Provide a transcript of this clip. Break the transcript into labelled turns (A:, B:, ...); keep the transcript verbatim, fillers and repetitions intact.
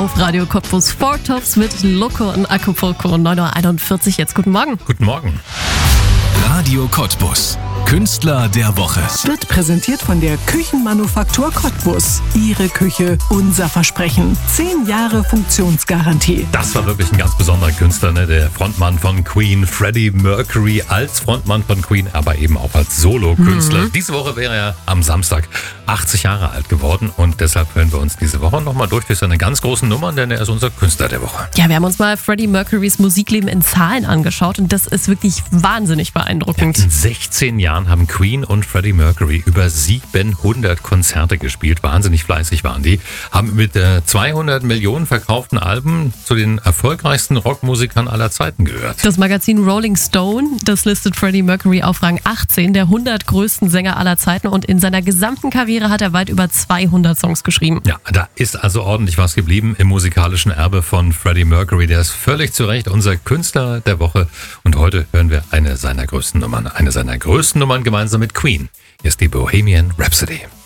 A: auf Radio Cottbus. Four Tops mit Loco und Acapulco. neun Uhr einundvierzig jetzt. Guten Morgen.
B: Guten Morgen.
C: Radio Cottbus. Künstler der Woche.
D: Wird präsentiert von der Küchenmanufaktur Cottbus. Ihre Küche, unser Versprechen. Zehn Jahre Funktionsgarantie.
B: Das war wirklich ein ganz besonderer Künstler, ne? Der Frontmann von Queen, Freddie Mercury, als Frontmann von Queen, aber eben auch als Solo-Künstler. Mhm. Diese Woche wäre er am Samstag achtzig Jahre alt geworden und deshalb hören wir uns diese Woche nochmal durch durch seine ganz großen Nummern, denn er ist unser Künstler der Woche.
A: Ja, wir haben uns mal Freddie Mercurys Musikleben in Zahlen angeschaut und das ist wirklich wahnsinnig beeindruckend.
B: Ja, in sechzehn Jahren haben Queen und Freddie Mercury über siebenhundert Konzerte gespielt. Wahnsinnig fleißig waren die. Haben mit äh, zweihundert Millionen verkauften Alben zu den erfolgreichsten Rockmusikern aller Zeiten gehört.
A: Das Magazin Rolling Stone, das listet Freddie Mercury auf Rang achtzehn der hundert größten Sänger aller Zeiten und in seiner gesamten Karriere hat er weit über zweihundert Songs geschrieben.
B: Ja, da ist also ordentlich was geblieben im musikalischen Erbe von Freddie Mercury. Der ist völlig zu Recht unser Künstler der Woche und heute hören wir eine seiner größten Nummern. Eine seiner größten Nummern gemeinsam mit Queen. Hier ist die Bohemian Rhapsody.